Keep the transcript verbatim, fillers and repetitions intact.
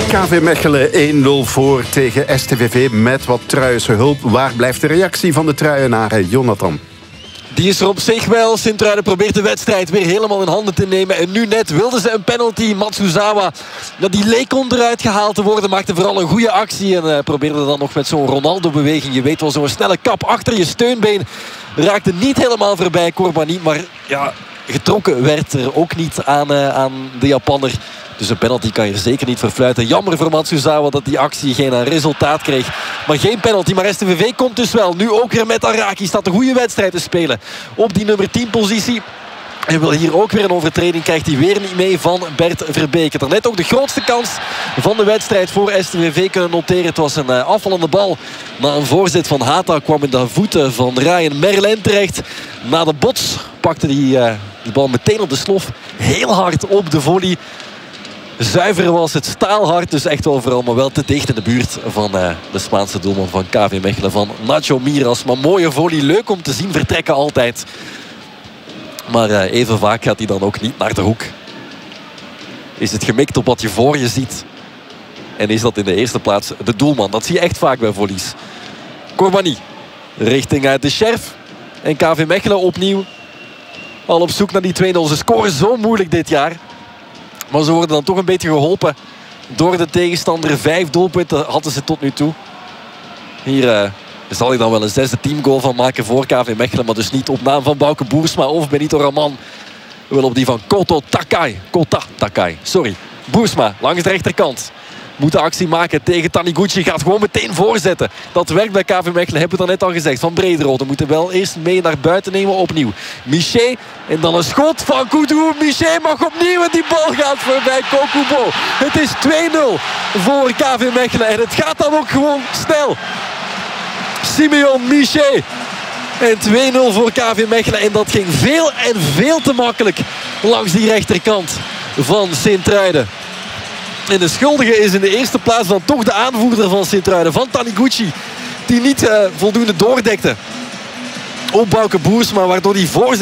K V Mechelen één nul voor tegen S T V V met wat Truijse hulp. Waar blijft de reactie van de Truijenaren, Jonathan? Die is er op zich wel. Sint-Truiden probeert de wedstrijd weer helemaal in handen te nemen. En nu net wilden ze een penalty. Matsuzawa, ja, die leek onderuit gehaald te worden. Maakte vooral een goede actie. En uh, probeerde dan nog met zo'n Ronaldo-beweging. Je weet wel, zo'n snelle kap achter je steunbeen. Raakte niet helemaal voorbij Corbani. Maar ja, getrokken werd er ook niet aan, uh, aan de Japanner. Dus een penalty kan je er zeker niet verfluiten. Jammer voor Matsuzawa dat die actie geen resultaat kreeg. Maar geen penalty. Maar S T V V komt dus wel. Nu ook weer met Araki. Staat een goede wedstrijd te spelen. Op die nummer tien positie. En wil hier ook weer een overtreding. Krijgt hij weer niet mee van Bert Verbeke. Daarnet ook de grootste kans van de wedstrijd voor S T V V kunnen noteren. Het was een uh, afvallende bal. Na een voorzet van Hata kwam in de voeten van Ryan Merlin terecht. Na de bots pakte hij uh, die bal meteen op de slof. Heel hard op de volley. Zuiver was het, staalhard, dus echt wel vooral, maar wel te dicht in de buurt van uh, de Spaanse doelman van K V Mechelen, van Nacho Miras. Maar mooie volley, leuk om te zien vertrekken altijd. Maar uh, even vaak gaat hij dan ook niet naar de hoek. Is het gemikt op wat je voor je ziet. En is dat in de eerste plaats de doelman. Dat zie je echt vaak bij volleys. Corbani richting uh, de Scherf. En K V Mechelen opnieuw al op zoek naar die twee nul. Ze scoren zo moeilijk dit jaar. Maar ze worden dan toch een beetje geholpen door de tegenstander. Vijf doelpunten hadden ze tot nu toe. Hier uh, zal ik dan wel een zesde teamgoal van maken voor K V Mechelen. Maar dus niet op naam van Bouke Boersma of Benito Raman. Wel op die van Koto Takai. Kota Takai, sorry. Boersma langs de rechterkant. Moet de actie maken tegen Taniguchi. Gaat gewoon meteen voorzetten. Dat werkt bij K V Mechelen. Hebben we dan net al gezegd. Van Brederode moeten wel eerst mee naar buiten nemen. Opnieuw. Miché. En dan een schot van Koudou. Miché mag opnieuw. En die bal gaat voorbij Kokubo. Het is twee nul voor K V Mechelen. En het gaat dan ook gewoon snel. Simeon Miché. En twee nul voor K V Mechelen. En dat ging veel en veel te makkelijk langs die rechterkant van Sint-Truiden. En de schuldige is in de eerste plaats dan toch de aanvoerder van Sint-Truiden, van Taniguchi. Die niet uh, voldoende doordekte op Bouke Boersma, waardoor die voorzet